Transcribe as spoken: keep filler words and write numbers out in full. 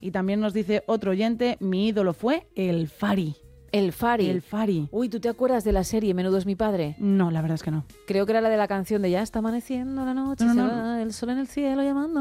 Y también nos dice otro oyente, mi ídolo fue el Fari. El Fari. El Fari. Uy, ¿tú te acuerdas de la serie Menudo es mi padre? No, la verdad es que no. Creo que era la de la canción de Ya está amaneciendo la noche, No, se no, no. va el sol en el cielo llamando.